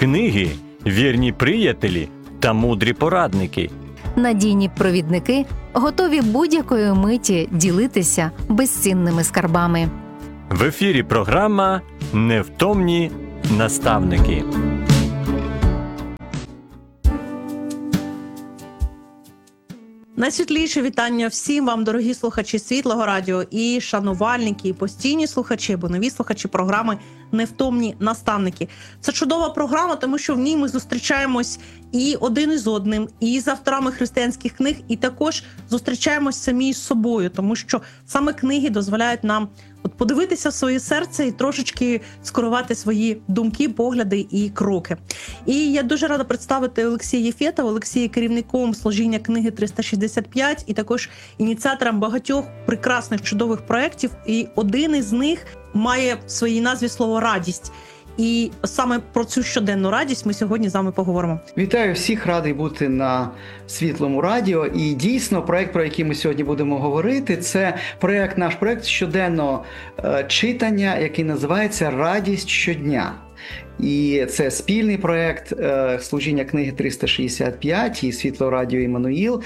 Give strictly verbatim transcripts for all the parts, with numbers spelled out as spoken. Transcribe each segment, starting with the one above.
Книги – вірні приятелі та мудрі порадники. Надійні провідники готові будь-якої миті ділитися безцінними скарбами. В ефірі програма «Невтомні наставники». Найсвітліше вітання всім вам, дорогі слухачі Світлого радіо, і шанувальники, і постійні слухачі, або нові слухачі програми «Невтомні наставники». Це чудова програма, тому що в ній ми зустрічаємось і один із одним, і з авторами християнських книг, і також зустрічаємось самі з собою, тому що саме книги дозволяють нам от подивитися в своє серце і трошечки скерувати свої думки, погляди і кроки. І я дуже рада представити Олексія Єфєтова. Олексій є керівником служіння книги триста шістдесят п'ять і також ініціатором багатьох прекрасних, чудових проєктів. І один із них має в своїй назві слово «радість». І саме про цю щоденну радість ми сьогодні з вами поговоримо. Вітаю всіх, радий бути на Світлому радіо. І дійсно, проект, про який ми сьогодні будемо говорити, це проект, наш проект щоденного е, читання, який називається «Радість щодня». І це спільний проєкт е, служіння книги триста шістдесят п'ять і Світлого радіо Іммануїл.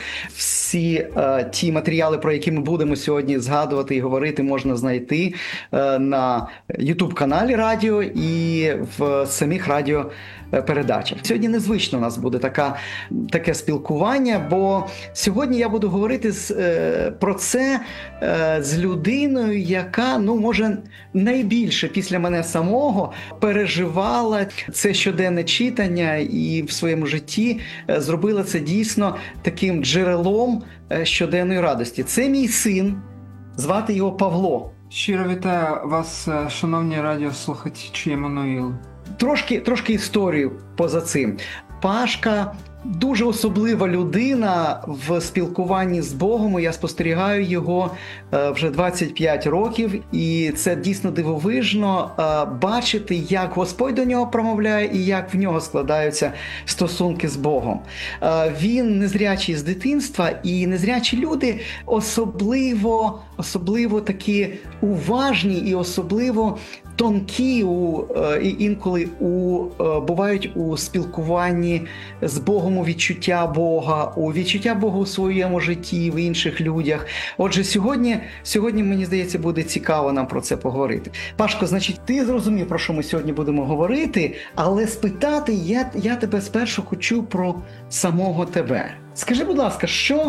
Всі е, ті матеріали, про які ми будемо сьогодні згадувати і говорити, можна знайти е, на ютуб-каналі радіо і в самих радіопередачах. Сьогодні незвично у нас буде така, таке спілкування, бо сьогодні я буду говорити з, е, про це е, з людиною, яка, ну, може, найбільше після мене самого переживала це щоденне читання і в своєму житті зробила це дійсно таким джерелом щоденної радості. Це мій син, звати його Павло. Щиро вітаю вас, шановні радіослухачі Іммануїл. Трошки, трошки історію поза цим. Пашка дуже особлива людина в спілкуванні з Богом. Я спостерігаю його вже двадцять п'ять років, і це дійсно дивовижно бачити, як Господь до нього промовляє і як в нього складаються стосунки з Богом. Він незрячий з дитинства, і незрячі люди особливо, особливо такі уважні і особливо тонкі у, і інколи у, бувають у спілкуванні з Богом, у відчуття Бога, у відчуття Бога у своєму житті, в інших людях. Отже, сьогодні, сьогодні, мені здається, буде цікаво нам про це поговорити. Пашко, значить, ти зрозумів, про що ми сьогодні будемо говорити, але спитати я, я тебе спершу хочу про самого тебе. Скажи, будь ласка, що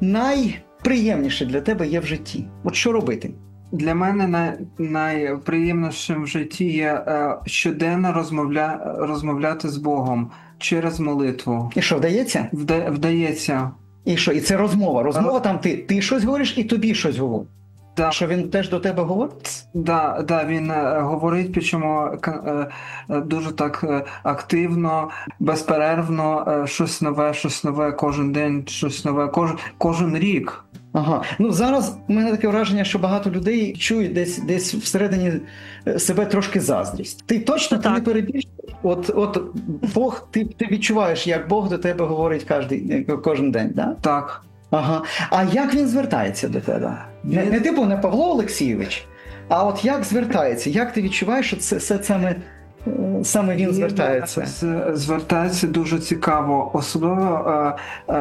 найприємніше для тебе є в житті? От що робити? Для мене най, найприємнішим в житті є е, щоденно розмовля, розмовляти з Богом через молитву. І що, вдається? Вда, вдається. І що? І це розмова? Розмова там ти, ти щось говориш і тобі щось говорить? Да. Що він теж до тебе говорить? Да, да, він е, говорить, причому е, е, дуже так е, активно, безперервно, е, щось нове, щось нове кожен день, щось нове, кож, кожен рік. Ага. Ну зараз у мене таке враження, що багато людей чують десь десь всередині себе трошки заздрість. Ти точно ти не перебільшуєш? От, от Бог, ти, ти відчуваєш, як Бог до тебе говорить кожен, кожен день, да? Так. Ага. А як він звертається до тебе? Не, не типу не Павло Олексійович, а от як звертається? Як ти відчуваєш, що це, це саме, саме він звертається? Звертається дуже цікаво. Особливо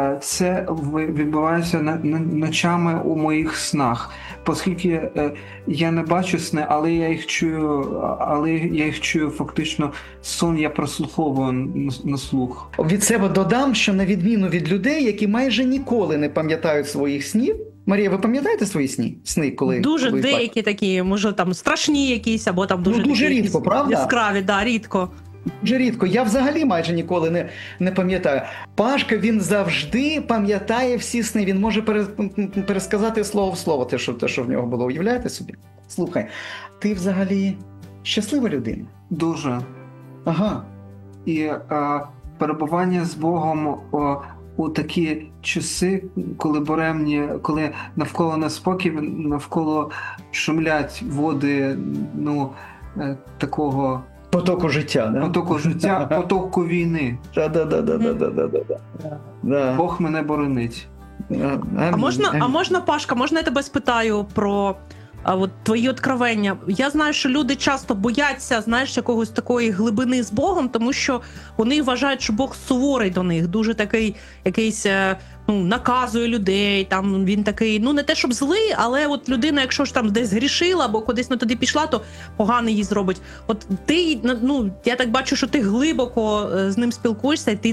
це відбувається ночами у моїх снах. Оскільки я не бачу сни, але я їх чую, але я їх чую фактично, сон я прослуховую на слух. Від себе додам, що на відміну від людей, які майже ніколи не пам'ятають своїх снів. Марія, ви пам'ятаєте свої сни? Сни, коли дуже коли деякі бачите? Такі, може там страшні якісь, або там дуже, ну, дуже такі, рідко, правда? Яскраві, да, рідко. Дуже рідко. Я взагалі майже ніколи не, не пам'ятаю. Пашка, він завжди пам'ятає всі сни. Він може пересказати слово в слово те, що, те, що в нього було. Уявляєте собі? Слухай, ти взагалі щаслива людина? Дуже. Ага. І а, перебування з Богом о, у такі часи, коли буремні, коли навколо неспокій, навколо шумлять води, ну, такого... Потоку життя, да? Потоку життя, потоку війни. Да-да-да-да-да-да. Бог мене боронить. А можна, а можна, Пашка, можна я тебе спитаю про а от твої откровення. Я знаю, що люди часто бояться, знаєш, якогось такої глибини з Богом, тому що вони вважають, що Бог суворий до них, дуже такий якийсь, ну, наказує людей, там він такий, ну не те, щоб злий, але от людина, якщо ж там десь грішила або кудись не туди пішла, то погано їй зробить. От ти, ну, я так бачу, що ти глибоко з ним спілкуєшся, і ти